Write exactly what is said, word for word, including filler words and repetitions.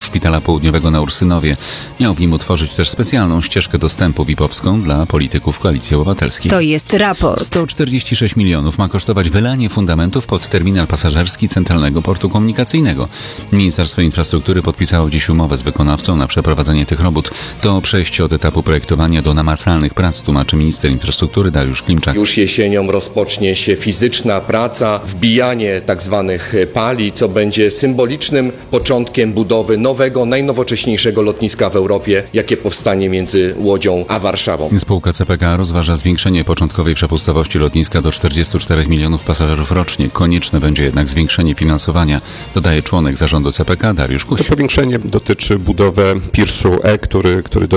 Szpitala Południowego na Ursynowie. Miał w nim utworzyć też specjalną ścieżkę dostępu V I P-owską dla polityków Koalicji Obywatelskiej. To jest raport. sto czterdzieści sześć milionów ma kosztować wylanie fundamentów pod terminal pasażerski Centralnego Portu Komunikacyjnego. Ministerstwo Infrastruktury podpisało dziś umowę z wykonawcą na przeprowadzenie tych robót. To przejście od etapu projektowania do namacalnych prac, tłumaczy minister infrastruktury Dariusz Klimczak. Już jesienią rozpocznie się fizyczna praca, wbijanie tak zwanych pali, co będzie symbolicznym początkiem budowy nowego, najnowocześniejszego lotniska w Europie, jakie powstanie między Łodzią a Warszawą. Spółka C P K rozważa zwiększenie początkowej przepustowości lotniska do czterdziestu czterech milionów pasażerów rocznie. Konieczne będzie jednak zwiększenie finansowania, dodaje członek zarządu C P K Dariusz Kuś. To powiększenie dotyczy budowy Pirszu E, który, który do